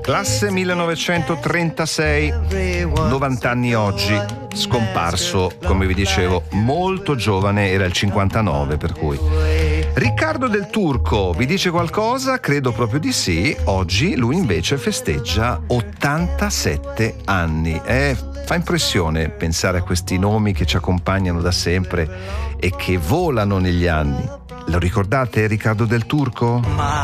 Classe 1936, 90 anni oggi, scomparso, come vi dicevo, molto giovane, era il 59, per cui. Riccardo Del Turco, vi dice qualcosa? Credo proprio di sì. Oggi lui invece festeggia 87 anni. Fa impressione pensare a questi nomi che ci accompagnano da sempre e che volano negli anni. Lo ricordate Riccardo Del Turco?